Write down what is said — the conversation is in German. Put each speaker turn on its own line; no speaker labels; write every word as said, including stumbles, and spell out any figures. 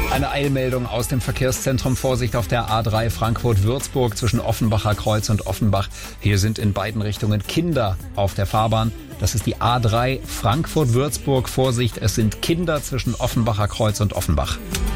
Eine Eilmeldung aus dem Verkehrszentrum. Vorsicht auf der A drei Frankfurt-Würzburg zwischen Offenbacher Kreuz und Offenbach. Hier sind in beiden Richtungen Kinder auf der Fahrbahn. Das ist die A drei Frankfurt-Würzburg. Vorsicht, es sind Kinder zwischen Offenbacher Kreuz und Offenbach.